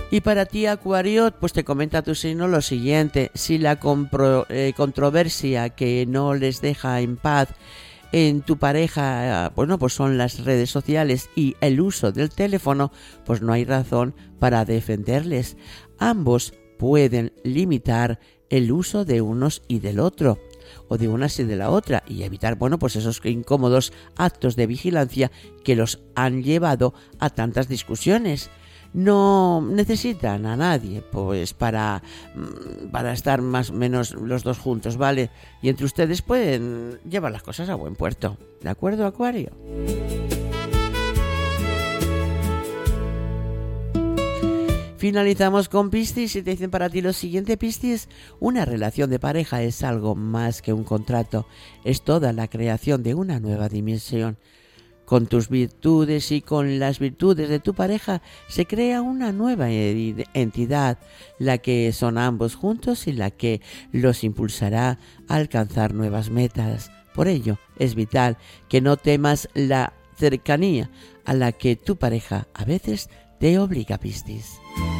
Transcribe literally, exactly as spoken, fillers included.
Y para ti, Acuario, pues te comenta tu signo lo siguiente: si la compro, eh, controversia que no les deja en paz en tu pareja, bueno, pues son las redes sociales y el uso del teléfono, pues no hay razón para defenderles. Ambos pueden limitar el uso de unos y del otro, o de una y de la otra, y evitar, bueno, pues esos incómodos actos de vigilancia que los han llevado a tantas discusiones. No necesitan a nadie, pues para, para estar más o menos los dos juntos, ¿vale? Y entre ustedes pueden llevar las cosas a buen puerto. ¿De acuerdo, Acuario? Finalizamos con Piscis y te dicen para ti lo siguiente, Piscis: una relación de pareja es algo más que un contrato, es toda la creación de una nueva dimensión. Con tus virtudes y con las virtudes de tu pareja se crea una nueva entidad, la que son ambos juntos y la que los impulsará a alcanzar nuevas metas. Por ello, es vital que no temas la cercanía a la que tu pareja a veces te obliga, Piscis.